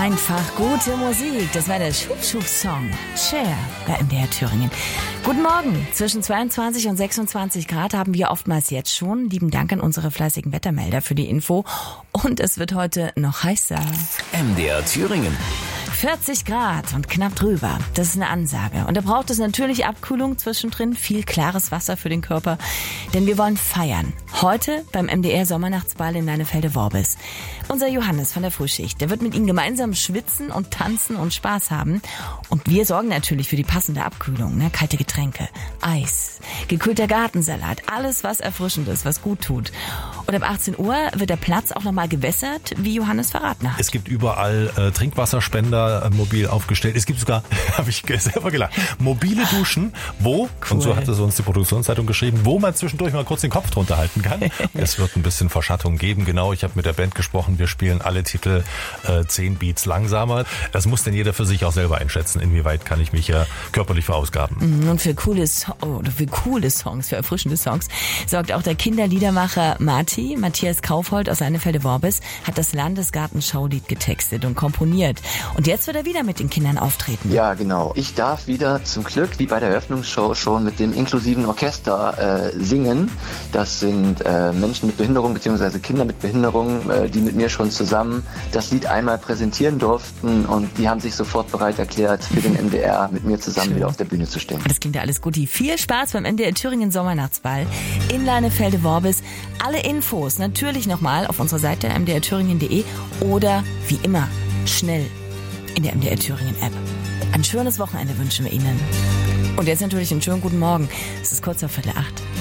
Einfach gute Musik. Das war der Schub-Schub-Song. Share bei MDR Thüringen. Guten Morgen. Zwischen 22 und 26 Grad haben wir oftmals jetzt schon. Lieben Dank an unsere fleißigen Wettermelder für die Info. Und es wird heute noch heißer. MDR Thüringen. 40 Grad und knapp drüber. Das ist eine Ansage. Und da braucht es natürlich Abkühlung zwischendrin, viel klares Wasser für den Körper. Denn wir wollen feiern. Heute beim MDR Sommernachtsball in Leinefelde-Worbis. Unser Johannes von der Frühschicht, der wird mit Ihnen gemeinsam schwitzen und tanzen und Spaß haben. Und wir sorgen natürlich für die passende Abkühlung. Ne? Kalte Getränke, Eis, gekühlter Gartensalat, alles was erfrischend ist, was gut tut. Und ab 18 Uhr wird der Platz auch nochmal gewässert, wie Johannes verraten hat. Es gibt überall Trinkwasserspender mobil aufgestellt. Es gibt sogar, habe ich selber gelacht, mobile Duschen, wo, cool. Und so hat es uns die Produktionszeitung geschrieben, wo man zwischendurch mal kurz den Kopf drunter halten kann. Es wird ein bisschen Verschattung geben. Genau, ich habe mit der Band gesprochen. Wir spielen alle Titel 10 Beats langsamer. Das muss denn jeder für sich auch selber einschätzen, inwieweit kann ich mich ja körperlich verausgaben. Und für coole Songs, für erfrischende Songs, sorgt auch der Kinderliedermacher Matthias Kaufhold aus Leinefelde-Worbis, hat das Landesgartenschaulied getextet und komponiert. Und jetzt wird er wieder mit den Kindern auftreten. Ja, genau. Ich darf wieder zum Glück, wie bei der Eröffnungsshow, schon mit dem inklusiven Orchester singen. Das sind Menschen mit Behinderung bzw. Kinder mit Behinderung, die mit mir schon zusammen das Lied einmal präsentieren durften. Und die haben sich sofort bereit erklärt, für den MDR mit mir zusammen wieder auf der Bühne zu stehen. Das klingt ja alles gut. Viel Spaß beim MDR Thüringen Sommernachtsball in Leinefelde-Worbis. Alle Infos natürlich nochmal auf unserer Seite mdrthüringen.de oder wie immer schnell in der MDR Thüringen App. Ein schönes Wochenende wünschen wir Ihnen. Und jetzt natürlich einen schönen guten Morgen. Es ist kurz vor 7:45.